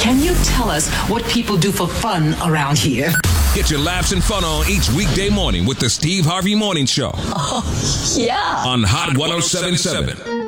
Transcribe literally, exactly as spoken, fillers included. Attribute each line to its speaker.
Speaker 1: Can you tell us what people do for fun around here?
Speaker 2: Get your laughs and fun on each weekday morning with the Steve Harvey Morning Show.
Speaker 1: Oh, yeah.
Speaker 2: On Hot one oh seven point seven.